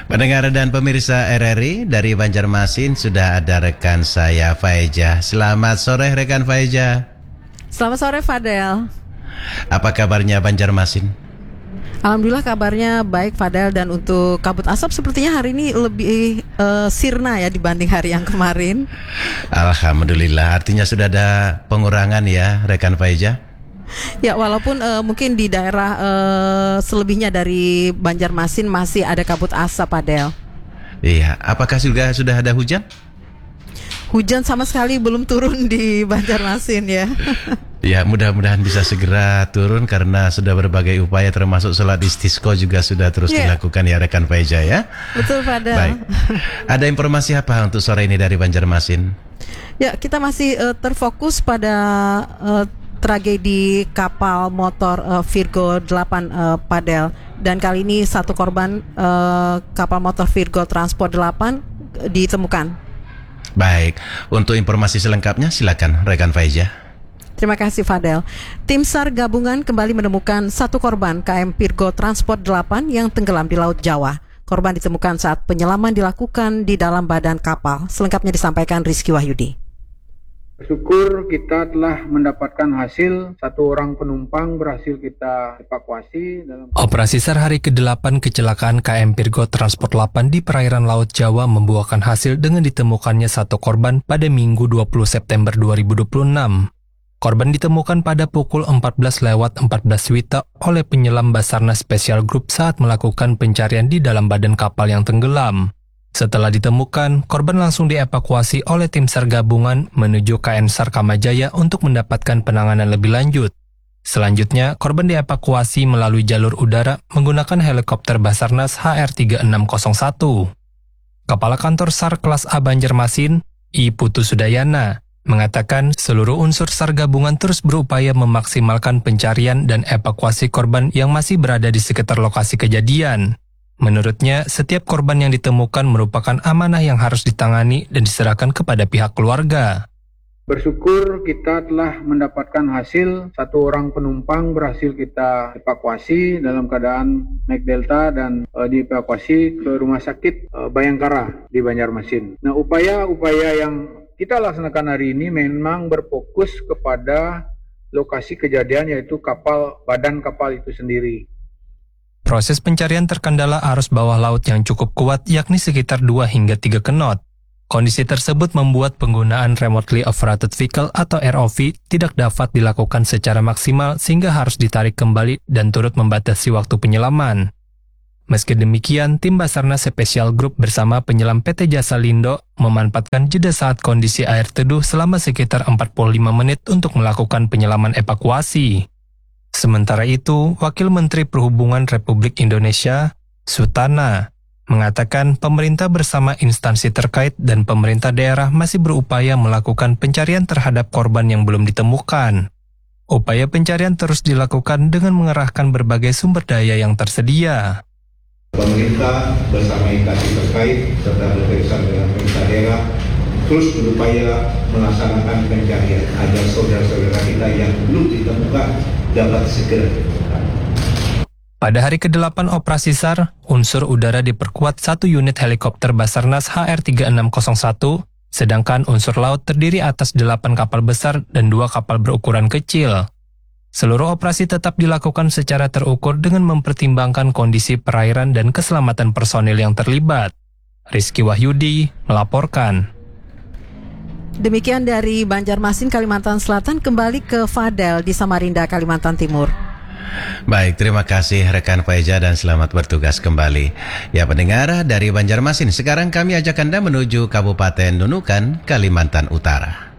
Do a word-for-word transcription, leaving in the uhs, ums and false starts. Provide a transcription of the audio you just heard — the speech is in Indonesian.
Pendengar dan pemirsa R R I dari Banjarmasin, sudah ada rekan saya Faiza. Selamat sore rekan Faiza. Selamat sore Fadel. Apa kabarnya Banjarmasin? Alhamdulillah kabarnya baik Fadel, dan untuk kabut asap sepertinya hari ini lebih uh, sirna ya dibanding hari yang kemarin. Alhamdulillah, artinya sudah ada pengurangan ya rekan Faiza. Ya, walaupun uh, mungkin di daerah uh, selebihnya dari Banjarmasin masih ada kabut asap Fadel. Iya, apakah juga sudah ada hujan? Hujan sama sekali belum turun di Banjarmasin ya. Ya, mudah-mudahan bisa segera turun karena sudah berbagai upaya termasuk sholat istisqa juga sudah terus yeah. dilakukan ya rekan Faiza ya. Betul Fadel. Baik. Ada informasi apa untuk sore ini dari Banjarmasin? Ya, kita masih uh, terfokus pada uh, tragedi kapal motor uh, Virgo delapan uh, Fadel, dan kali ini satu korban uh, kapal motor Virgo Transport delapan uh, ditemukan. Baik, untuk informasi selengkapnya silakan rekan Faiza. Terima kasih Fadel. Tim SAR gabungan kembali menemukan satu korban K M Virgo Transport delapan yang tenggelam di Laut Jawa. Korban ditemukan saat penyelaman dilakukan di dalam badan kapal. Selengkapnya disampaikan Rizky Wahyudi. Bersyukur kita telah mendapatkan hasil, satu orang penumpang berhasil kita evakuasi. Dalam... Operasi SAR hari kedelapan kecelakaan K M Virgo Transport delapan di perairan Laut Jawa membuahkan hasil dengan ditemukannya satu korban pada Minggu dua puluh September dua ribu dua puluh enam. Korban ditemukan pada pukul empat belas lewat empat belas Wita oleh penyelam Basarnas Special Group saat melakukan pencarian di dalam badan kapal yang tenggelam. Setelah ditemukan, korban langsung dievakuasi oleh tim SAR gabungan menuju K N SAR Kamajaya untuk mendapatkan penanganan lebih lanjut. Selanjutnya, korban dievakuasi melalui jalur udara menggunakan helikopter Basarnas H R tiga enam nol satu. Kepala Kantor SAR Kelas A Banjarmasin, I Putu Sudayana, mengatakan seluruh unsur SAR gabungan terus berupaya memaksimalkan pencarian dan evakuasi korban yang masih berada di sekitar lokasi kejadian. Menurutnya, setiap korban yang ditemukan merupakan amanah yang harus ditangani dan diserahkan kepada pihak keluarga. Bersyukur kita telah mendapatkan hasil, satu orang penumpang berhasil kita evakuasi dalam keadaan naik delta dan e, dievakuasi ke rumah sakit e, Bayangkara di Banjarmasin. Nah, upaya-upaya yang kita laksanakan hari ini memang berfokus kepada lokasi kejadian, yaitu kapal, badan kapal itu sendiri. Proses pencarian terkendala arus bawah laut yang cukup kuat, yakni sekitar dua hingga tiga knot. Kondisi tersebut membuat penggunaan Remotely Operated Vehicle atau R O V tidak dapat dilakukan secara maksimal sehingga harus ditarik kembali dan turut membatasi waktu penyelaman. Meski demikian, tim Basarnas Special Group bersama penyelam P T Jasa Lindo memanfaatkan jeda saat kondisi air teduh selama sekitar empat puluh lima menit untuk melakukan penyelaman evakuasi. Sementara itu, Wakil Menteri Perhubungan Republik Indonesia, Sutana, mengatakan pemerintah bersama instansi terkait dan pemerintah daerah masih berupaya melakukan pencarian terhadap korban yang belum ditemukan. Upaya pencarian terus dilakukan dengan mengerahkan berbagai sumber daya yang tersedia. Pemerintah bersama instansi terkait serta bekerjasama dengan pemerintah daerah terus berupaya melaksanakan pencarian agar saudara-saudara kita yang belum ditemukan dapat segera ditemukan. Pada hari kedelapan operasi SAR, unsur udara diperkuat satu unit helikopter Basarnas H R tiga enam nol satu, sedangkan unsur laut terdiri atas delapan kapal besar dan dua kapal berukuran kecil. Seluruh operasi tetap dilakukan secara terukur dengan mempertimbangkan kondisi perairan dan keselamatan personil yang terlibat. Rizky Wahyudi melaporkan. Demikian dari Banjarmasin, Kalimantan Selatan. Kembali ke Fadel di Samarinda, Kalimantan Timur. Baik, terima kasih rekan Faiza dan selamat bertugas kembali. Ya pendengar dari Banjarmasin, sekarang kami ajak Anda menuju Kabupaten Nunukan, Kalimantan Utara.